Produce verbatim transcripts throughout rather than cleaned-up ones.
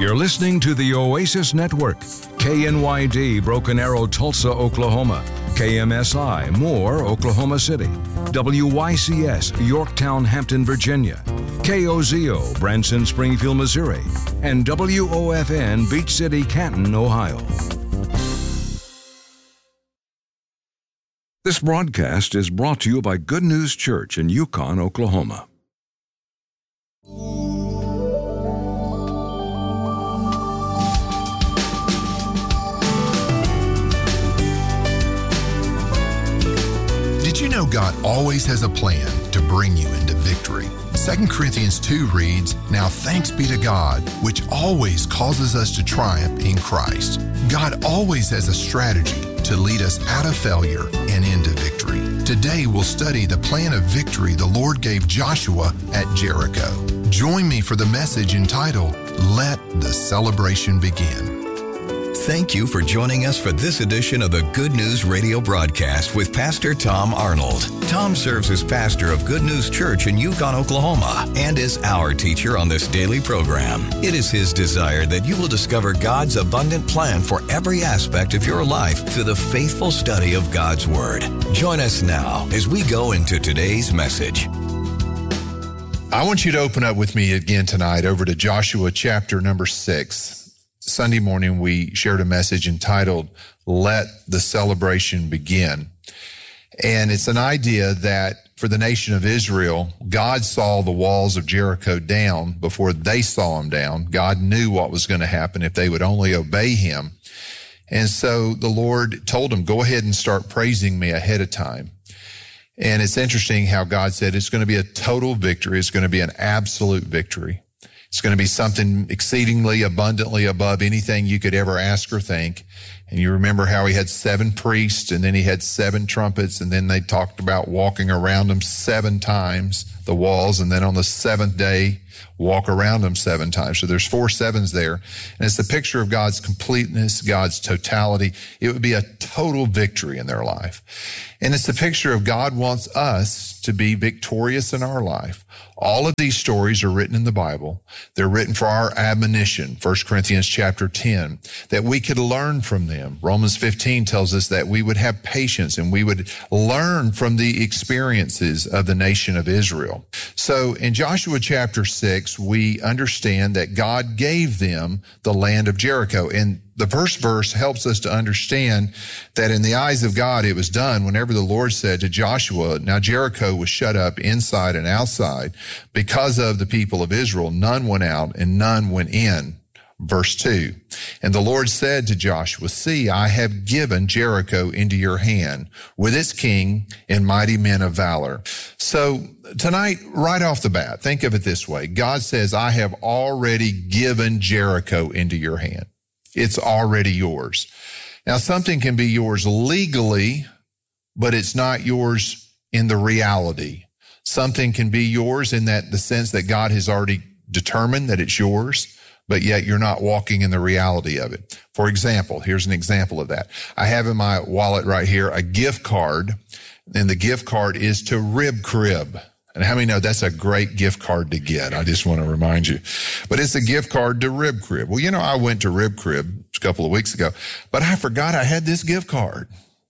You're listening to the Oasis Network, K N Y D, Broken Arrow, Tulsa, Oklahoma, K M S I, Moore, Oklahoma City, W Y C S, Yorktown, Hampton, Virginia, K O Z O, Branson, Springfield, Missouri, and W O F N, Beach City, Canton, Ohio. This broadcast is brought to you by Good News Church in Yukon, Oklahoma. Did you know God always has a plan to bring you into victory? Second Corinthians two reads, "Now thanks be to God, which always causes us to triumph in Christ." God always has a strategy to lead us out of failure and into victory. Today we'll study the plan of victory the Lord gave Joshua at Jericho. Join me for the message entitled, "Let the Celebration Begin." Thank you for joining us for this edition of the Good News Radio broadcast with Pastor Tom Arnold. Tom serves as pastor of Good News Church in Yukon, Oklahoma, and is our teacher on this daily program. It is his desire that you will discover God's abundant plan for every aspect of your life through the faithful study of God's Word. Join us now as we go into today's message. I want you to open up with me again tonight over to Joshua chapter number six. Sunday morning, we shared a message entitled, "Let the Celebration Begin." And it's an idea that for the nation of Israel, God saw the walls of Jericho down before they saw them down. God knew what was going to happen if they would only obey him. And so the Lord told them, go ahead and start praising me ahead of time. And it's interesting how God said it's going to be a total victory. It's going to be an absolute victory. It's going to be something exceedingly abundantly above anything you could ever ask or think. And you remember how he had seven priests, and then he had seven trumpets, and then they talked about walking around them seven times, the walls, and then on the seventh day, walk around them seven times. So there's four sevens there. And it's the picture of God's completeness, God's totality. It would be a total victory in their life. And it's the picture of God wants us to be victorious in our life. All of these stories are written in the Bible. They're written for our admonition, First Corinthians chapter ten, that we could learn from them. Romans fifteen tells us that we would have patience and we would learn from the experiences of the nation of Israel. So in Joshua chapter six, we understand that God gave them the land of Jericho. And the first verse helps us to understand that in the eyes of God, it was done whenever the Lord said to Joshua, now Jericho was shut up inside and outside because of the people of Israel. None went out and none went in. Verse two, and the Lord said to Joshua, see, I have given Jericho into your hand with its king and mighty men of valor. So tonight, right off the bat, think of it this way. God says, I have already given Jericho into your hand. It's already yours. Now, something can be yours legally, but it's not yours in the reality. Something can be yours in that the sense that God has already determined that it's yours, but yet you're not walking in the reality of it. For example, here's an example of that. I have in my wallet right here a gift card, and the gift card is to Rib Crib. And how many know that's a great gift card to get? I just want to remind you. But it's a gift card to Rib Crib. Well, you know, I went to Rib Crib a couple of weeks ago, but I forgot I had this gift card.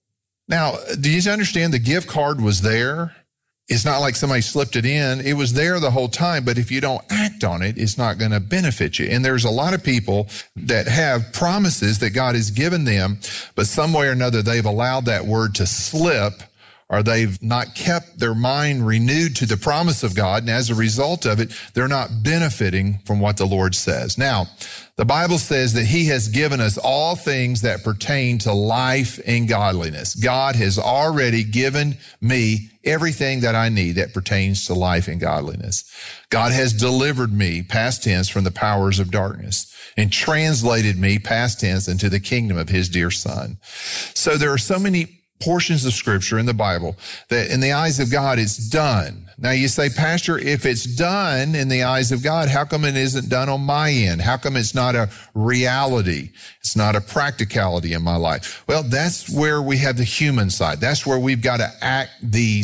Now, do you understand the gift card was there? It's not like somebody slipped it in. It was there the whole time, but if you don't act on it, it's not going to benefit you. And there's a lot of people that have promises that God has given them, but some way or another, they've allowed that word to slip, or they've not kept their mind renewed to the promise of God. And as a result of it, they're not benefiting from what the Lord says. Now, the Bible says that he has given us all things that pertain to life and godliness. God has already given me everything that I need that pertains to life and godliness. God has delivered me, past tense, from the powers of darkness and translated me, past tense, into the kingdom of his dear Son. So there are so many portions of scripture in the Bible that in the eyes of God, it's done. Now you say, Pastor, if it's done in the eyes of God, how come it isn't done on my end? How come it's not a reality? It's not a practicality in my life. Well, that's where we have the human side. That's where we've got to act these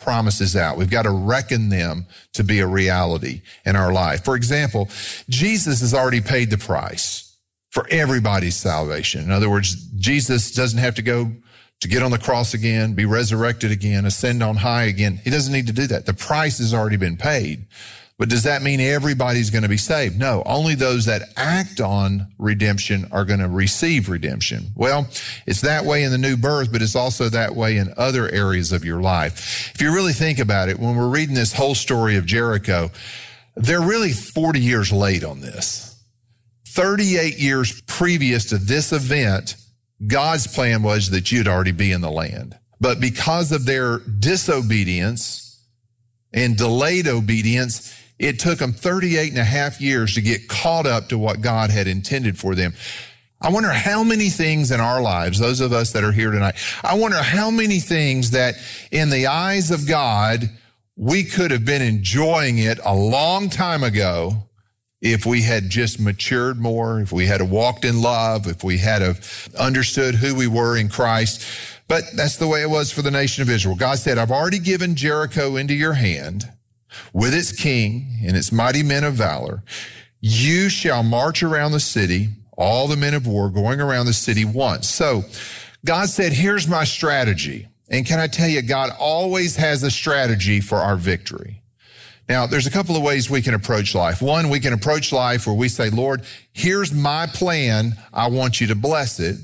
promises out. We've got to reckon them to be a reality in our life. For example, Jesus has already paid the price for everybody's salvation. In other words, Jesus doesn't have to go to get on the cross again, be resurrected again, ascend on high again. He doesn't need to do that. The price has already been paid. But does that mean everybody's going to be saved? No, only those that act on redemption are going to receive redemption. Well, it's that way in the new birth, but it's also that way in other areas of your life. If you really think about it, when we're reading this whole story of Jericho, they're really forty years late on this. thirty-eight years previous to this event, God's plan was that you'd already be in the land. But because of their disobedience and delayed obedience, it took them thirty-eight and a half years to get caught up to what God had intended for them. I wonder how many things in our lives, those of us that are here tonight, I wonder how many things that in the eyes of God, we could have been enjoying it a long time ago if we had just matured more, if we had walked in love, if we had understood who we were in Christ. But that's the way it was for the nation of Israel. God said, I've already given Jericho into your hand with its king and its mighty men of valor. You shall march around the city, all the men of war going around the city once. So God said, here's my strategy. And can I tell you, God always has a strategy for our victory. Now, there's a couple of ways we can approach life. One, we can approach life where we say, Lord, here's my plan. I want you to bless it.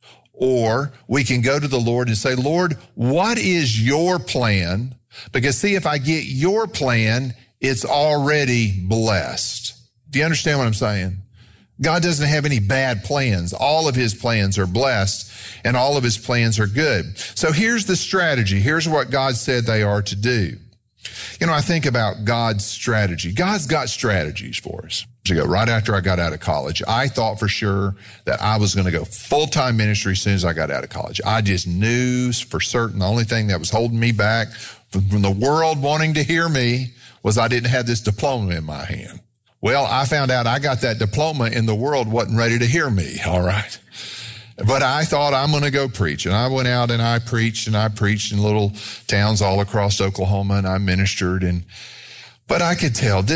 Or we can go to the Lord and say, Lord, what is your plan? Because see, if I get your plan, it's already blessed. Do you understand what I'm saying? God doesn't have any bad plans. All of his plans are blessed and all of his plans are good. So here's the strategy. Here's what God said they are to do. You know, I think about God's strategy. God's got strategies for us. Ago, right after I got out of college, I thought for sure that I was going to go full-time ministry as soon as I got out of college. I just knew for certain the only thing that was holding me back from, from the world wanting to hear me was I didn't have this diploma in my hand. Well, I found out I got that diploma and the world wasn't ready to hear me, all right? But I thought I'm going to go preach. And I went out and I preached and I preached in little towns all across Oklahoma and I ministered. And, but I could tell this